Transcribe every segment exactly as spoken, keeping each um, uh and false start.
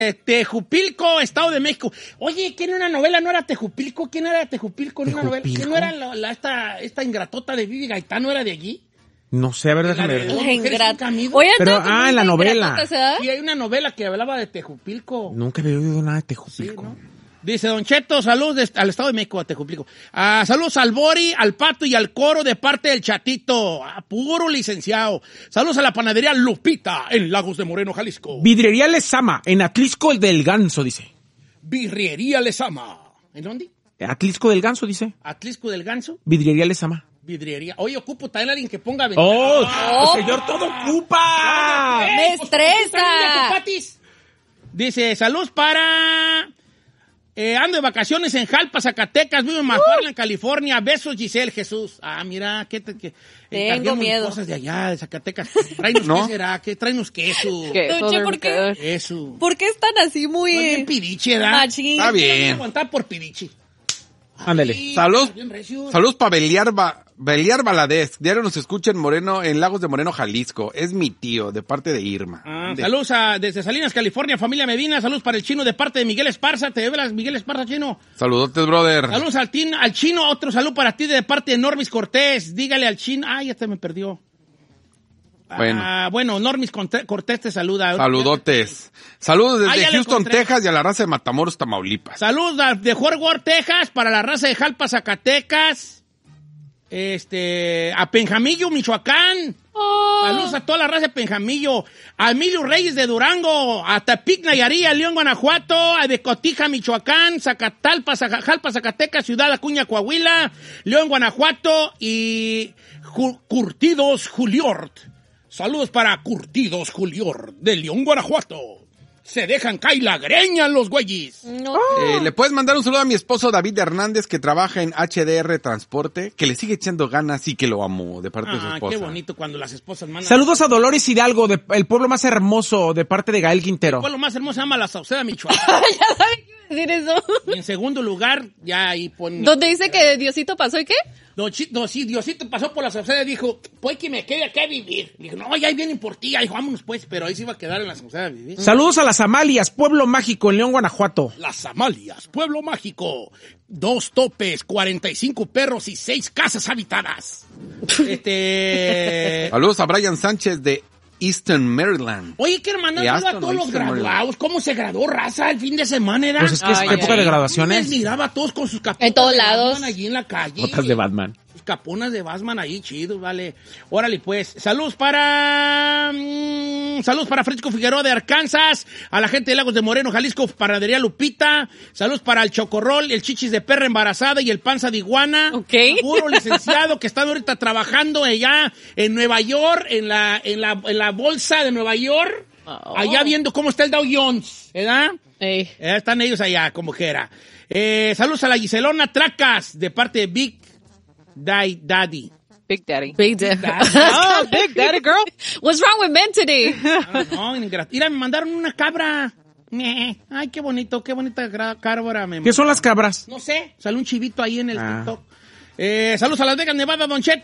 Tejupilco, Estado de México. Oye, ¿quién era una novela? ¿No era Tejupilco? ¿Quién era Tejupilco en una novela? ¿Quién no era la, la, esta, esta ingratota de Vivi Gaitán? ¿No era de allí? No sé, a ver, déjame ver. La ingrata. Oye, pero, ah, en la novela. Sí, hay una novela que hablaba de Tejupilco. Nunca había oído nada de Tejupilco. Sí, ¿no? Dice Don Cheto, saludos de, al Estado de México, a Tejupilco. Ah, saludos al Bori, al Pato y al Coro de parte del Chatito. Ah, puro licenciado. Saludos a la panadería Lupita en Lagos de Moreno, Jalisco. Vidriería Lezama, en Atlisco el del Ganso, dice. Vidriería Lezama. ¿En dónde? Atlisco del Ganso, dice. ¿Atlisco del Ganso? Vidriería Lezama. Vidriería. Oye, ocupo también a alguien que ponga ventana. ¡Oh! Oh. ¡Señor, todo ocupa! Ey, ¡Me pues, estresa! Dice, saludos para... Eh, ando de vacaciones en Jalpa, Zacatecas, vivo en McFarland, uh. California. Besos, Giselle, Jesús. Ah, mira, ¿qué te, que, tengo miedo. Cosas de allá, de Zacatecas. Tráenos, ¿no? ¿Qué será? ¿Qué? Tráenos queso. Doche, ¿por qué? Eso. ¿Por qué están así muy... Muy bien piriche, ¿verdad? Machín. Está bien. Aguantar por piriche. Ándale. Saludos. Saludos para Beliar, ba, Beliar Valadez. Diario nos escucha en Moreno, en Lagos de Moreno, Jalisco. Es mi tío, de parte de Irma. Ah, de... Saludos a, desde Salinas, California, familia Medina. Saludos para el Chino de parte de Miguel Esparza. ¿Te debe Miguel Esparza, Chino? Saludotes, brother. Saludos al, tin, al Chino. Otro saludo para ti de parte de Normis Cortés. Dígale al Chino. Ay, ya te me perdió. Bueno. Ah, bueno, Normis Cortés te saluda. Saludotes. Saludos desde ah, Houston, Texas y a la raza de Matamoros, Tamaulipas. Saludos de Fort Worth, Texas, para la raza de Jalpa, Zacatecas. Este, a Penjamillo, Michoacán. Oh. Saludos a toda la raza de Penjamillo. A Emilio Reyes de Durango. A Tepic, Nayarit, a León, Guanajuato. A de Cotija, Michoacán. Zacatalpa, Jalpa, Zacatecas. Ciudad Acuña, Coahuila. León, Guanajuato. Y Ju- Curtidos, Juliort. Saludos para Curtidos Julior de León, Guanajuato. Se dejan caer la greña los güeyes. No. Eh, le puedes mandar un saludo a mi esposo David Hernández, que trabaja en H D R Transporte, que le sigue echando ganas y que lo amo, de parte ah, de su esposa. Qué bonito cuando las esposas mandan. Saludos a Dolores Hidalgo, de, el pueblo más hermoso, de parte de Gael Quintero. El pueblo más hermoso se llama La Sauceda, Michoacán. Ya sabes qué iba a decir eso. Y en segundo lugar, ya ahí ponen... ¿Dónde dice que Diosito pasó y qué? No, no, sí, Diosito pasó por La Sauceda y dijo, pues que me quede acá a vivir. Le dijo, no, ya vienen por ti. Dijo, vámonos pues, pero ahí se iba a quedar en La Sauceda a vivir. Saludos a las Amalias, pueblo mágico en León, Guanajuato. Las Amalias, pueblo mágico. Dos topes, cuarenta y cinco perros y seis casas habitadas. este... Saludos a Brian Sánchez de Eastern Maryland. Oye, que hermano, a todos los graduados. ¿Cómo se graduó raza el fin de semana? Era? Pues es que es Ay, época ay. de graduaciones. Les miraba a todos con sus caponas En todos de lados. Batman allí en la calle. Botas de Batman. Sus caponas de Batman ahí, chidos, vale. Órale, pues. Saludos para... Mmm, saludos para Francisco Figueroa de Arkansas. A la gente de Lagos de Moreno, Jalisco, Panadería Lupita. Saludos para el Chocorrol, el Chichis de Perra Embarazada y el Panza de Iguana. Ok. Puro licenciado que están ahorita trabajando allá en Nueva York, en la, en la, en la bolsa de Nueva York. Oh. Allá viendo cómo está el Dow Jones, ¿verdad? Ey. Eh, están ellos allá, como quiera. Eh, saludos a la Giselona Tracas, de parte de Big Daddy. Daddy. Big Daddy. Big Daddy. Oh, Big Daddy, girl. What's wrong with men today? Ah, no, ingrat- Mira, me mandaron una cabra. Meh. Ay, qué bonito, qué bonita gra- cabra. Me ¿Qué son las cabras? No sé, salió un chivito ahí en el Ah. TikTok. Eh, saludos a Las Vegas, Nevada, Don Cheto.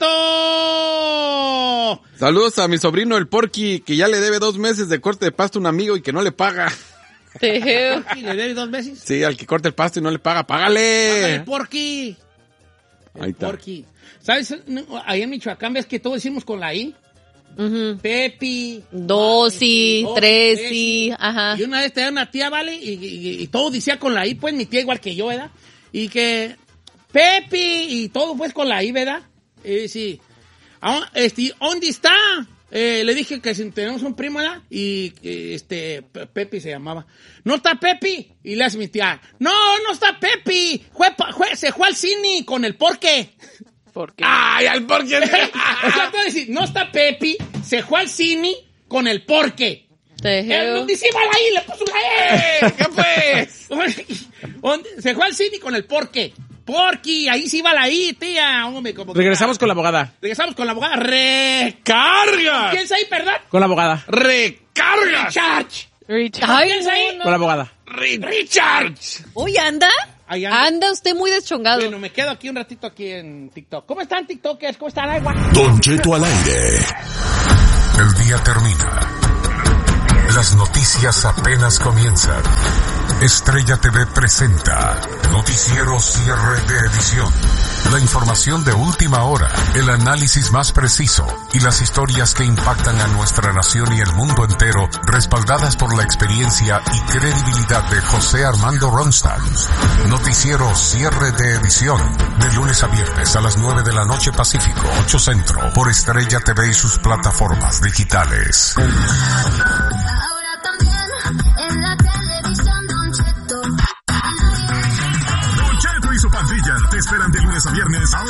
Saludos a mi sobrino el Porky, que ya le debe dos meses de corte de pasto a un amigo y que no le paga. The hell? ¿Y le debe dos veces? Sí, al que corta el pasto y no le paga, ¡págale! Págale, Porky. El Ahí está. Porky. ¿Sabes? No, ahí en Michoacán, ¿ves que todo decimos con la I? Ujú. Pepi. Dosi, Dos, tresi, ajá. Y una vez tenía una tía, ¿vale? Y, y- y todo decía con la I, pues mi tía igual que yo, ¿verdad? Y que Pepi y todo pues con la I, ¿verdad? Y sí. Ah, este, ¿dónde está? Eh, le dije que si tenemos un primo, ¿verdad? Y eh, este, Pe- Pepi se llamaba. ¿No está Pepi? Y le hace mi tía, no, no está Pepi. Fue, pa- fue- se fue al cine con el porqué. ¿Por qué? ¡Ay, al Porky! O sea, te voy a decir, no está Pepi, se fue al cine con el porqué. The El hell? dice la I, le puso la E. ¿Qué pues? Se fue al cine con el porqué. Porky, ahí sí va la I, tía. Hombre, como que- Regresamos con la abogada. Regresamos con la abogada. ¡Recarga! ¿Quién es ahí, verdad? Con la abogada. ¡Recarga! Recharge. Rich. Ay, ¿Quién es ahí? no, Con la abogada. Re- ¡Recharge! Uy, ¿anda? Ahí anda. Anda usted muy deschongado. Bueno, me quedo aquí un ratito aquí en TikTok. ¿Cómo están, TikTokers? ¿Cómo están? Ay, guau. Don Cheto al aire. El día termina. las noticias apenas comienzan. Estrella T V presenta Noticiero Cierre de Edición. La información de última hora, el análisis más preciso y las historias que impactan a nuestra nación y el mundo entero, respaldadas por la experiencia y credibilidad de José Armando Ronstadt. Noticiero Cierre de Edición, de lunes a viernes a las nueve de la noche Pacífico, ocho Centro, por Estrella T V y sus plataformas digitales. Ahora también en la televisión, Don Cheto. Don Cheto y su pandilla te esperan de lunes a viernes.